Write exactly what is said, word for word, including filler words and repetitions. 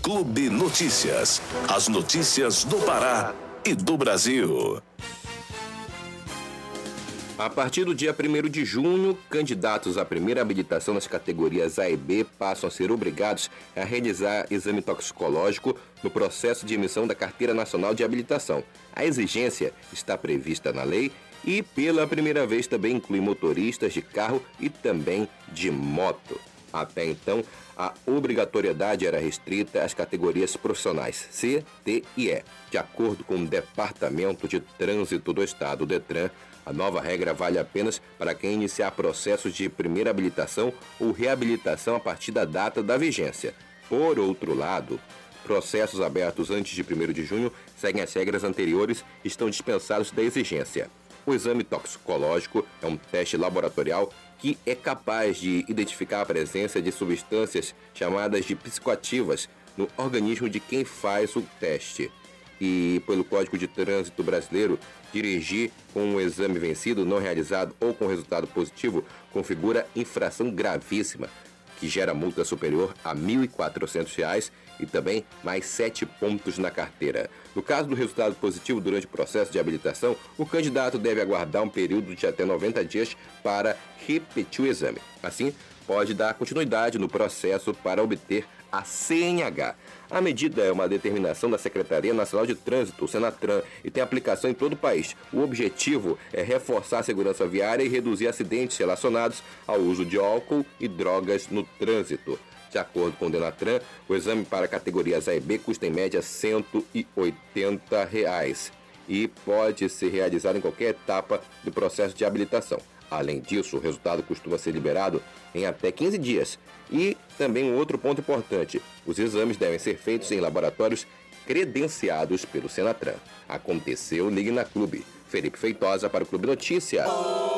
Clube Notícias. As notícias do Pará e do Brasil. A partir do dia primeiro de junho, candidatos à primeira habilitação nas categorias A e B passam a ser obrigados a realizar exame toxicológico no processo de emissão da Carteira Nacional de Habilitação. A exigência está prevista na lei e, pela primeira vez, também inclui motoristas de carro e também de moto. Até então, a obrigatoriedade era restrita às categorias profissionais C, D e E. De acordo com o Departamento de Trânsito do Estado, o DETRAN, a nova regra vale apenas para quem iniciar processos de primeira habilitação ou reabilitação a partir da data da vigência. Por outro lado, processos abertos antes de primeiro de junho seguem as regras anteriores e estão dispensados da exigência. O exame toxicológico é um teste laboratorial que é capaz de identificar a presença de substâncias chamadas de psicoativas no organismo de quem faz o teste. E, pelo Código de Trânsito Brasileiro, dirigir com um exame vencido, não realizado ou com resultado positivo configura infração gravíssima, que gera multa superior a mil e quatrocentos reais e também mais sete pontos na carteira. No caso do resultado positivo durante o processo de habilitação, o candidato deve aguardar um período de até noventa dias para repetir o exame. Assim, pode dar continuidade no processo para obter a C N H. A medida é uma determinação da Secretaria Nacional de Trânsito, o Senatran, e tem aplicação em todo o país. O objetivo é reforçar a segurança viária e reduzir acidentes relacionados ao uso de álcool e drogas no trânsito. De acordo com o Denatran, o exame para categorias A e B custa em média cento e oitenta reais e pode ser realizado em qualquer etapa do processo de habilitação. Além disso, o resultado costuma ser liberado em até quinze dias. E também um outro ponto importante, os exames devem ser feitos em laboratórios credenciados pelo Senatran. Aconteceu, ligue na Clube. Felipe Feitosa para o Clube Notícias.